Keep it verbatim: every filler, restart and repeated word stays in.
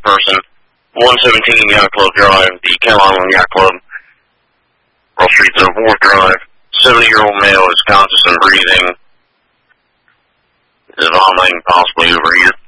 person. one seventeen Yacht Club Drive, the Cal Island Yacht Club. Roll Street to Wharf Drive. seventy-year-old male is conscious and breathing. Is vomiting, possibly overeated.